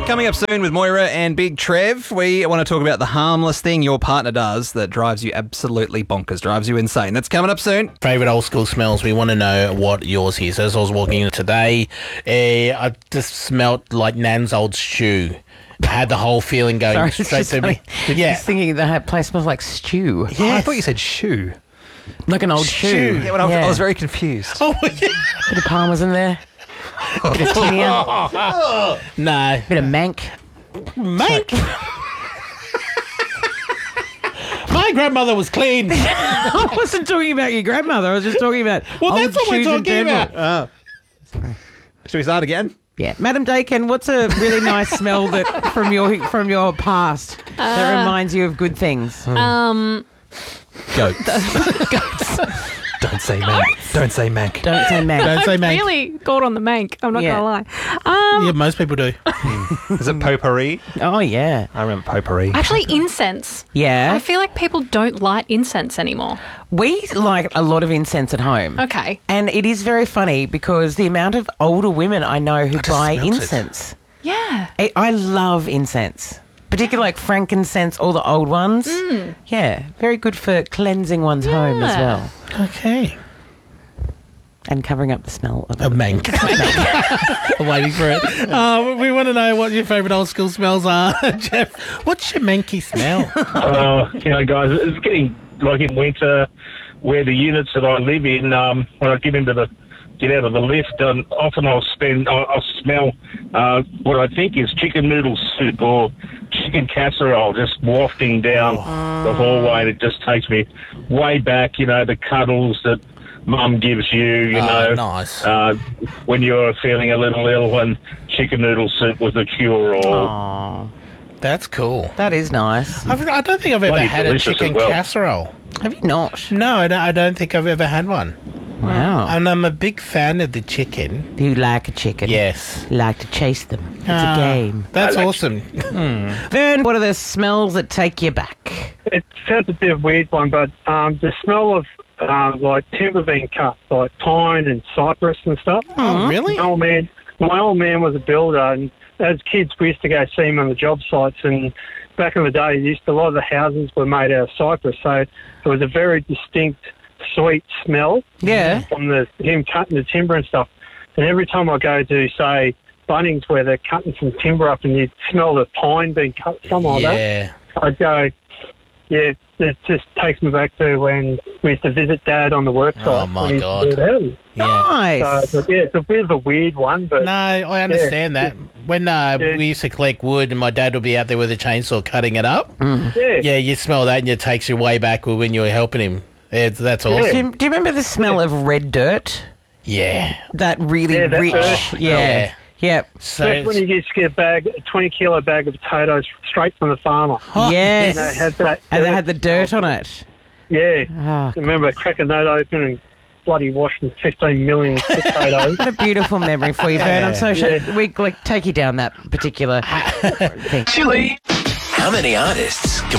Coming up soon with Moira and Big Trev, we want to talk about the harmless thing your partner does that drives you absolutely bonkers, drives you insane. That's coming up soon. Favourite old school smells. We want to know what yours is. As I was walking in today, I just smelt like Nan's old shoe. I had the whole feeling going straight to me. Yeah. Just thinking that place smells like stew. Yeah. I thought you said shoe. Like an old shoe. Yeah, I was very confused. Oh, yeah. Bit of parmesan there. Bit of tinea. No. Bit of mank. Mank? My grandmother was clean. I wasn't talking about your grandmother. I was just talking about old that's what we're shoes in talking general. about. Should we start again? Yeah, Madam Dakin, what's a really nice smell that from your past that reminds you of good things? Goats. Don't say mank. Don't say mank. Don't say mank. Don't say mank. Really got on the mank. I'm not Yeah. going to lie. Yeah, most people do. Is it potpourri? Oh yeah, I remember potpourri. Actually, incense. yeah. I feel like people don't light incense anymore. We like a lot of incense at home. Okay. And it is very funny because the amount of older women I know who buy smelt it. incense. Yeah. I love incense, particularly like frankincense, all the old ones. Yeah, very good for cleansing one's home as Yeah. well Okay. and covering up the smell of A mank. I'm waiting for it. We want to know what your favourite old school smells are. Jeff, what's your manky smell? Guys, it's getting like in winter where the units that I live in, when I get out of the lift, often I'll smell what I think is chicken noodle soup or chicken casserole just wafting down the hallway, and it just takes me way back, the cuddles that Mum gives you, Nice. when you're feeling a little ill, and chicken noodle soup was a cure. Or Aw, That's cool. that is nice. I don't think I've ever Bloody had a delicious chicken as well. casserole. Have you not? No, I don't think I've ever had one. Wow. And I'm a big fan of the chicken. You like a chicken? Yes. You like to chase them. It's a game. That's awesome. Vern, what are the smells that take you back? It sounds a bit of a weird one, but the smell of like timber being cut, like pine and cypress and stuff. Oh, really? My old man was a builder, and as kids we used to go see him on the job sites. And back in the day, a lot of the houses were made out of cypress, so it was a very distinct, sweet smell Yeah. from him cutting the timber and stuff. And every time I go to, say, Bunnings, where they're cutting some timber up, and you smell the pine being cut, something like that, Yeah. I'd go, yeah, it just takes me back to when we used to visit Dad on the work site. Oh, my when he used to God. do that. Yeah. Nice. So, yeah, it's a bit of a weird one, but No, I understand that. When we used to collect wood and my dad would be out there with a chainsaw cutting it up, yeah. you smell that and it takes you way back when you were helping him. That's awesome. Do you remember the smell of red dirt? Yeah. That really Yeah, that rich. dirt. Yeah. Yep. So Especially when you just get a 20-kilo bag of potatoes straight from the farmer. Yes. And they had that. And they had the dirt on it. Yeah. Oh, I remember cracking that open and bloody washing 15 million potatoes. what a beautiful memory for you, Vern. I'm so sure we take you down that particular thing. Chili. How many artists can